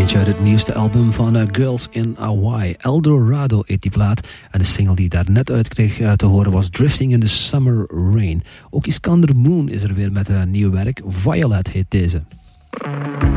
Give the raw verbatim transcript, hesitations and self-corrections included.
Eentje uit het nieuwste album van uh, Girls in Hawaii. Eldorado heet die plaat. En de single die daar net uit kreeg uh, te horen was Drifting in the Summer Rain. Ook Iskander Moon is er weer met een uh, nieuw werk. Violet heet deze.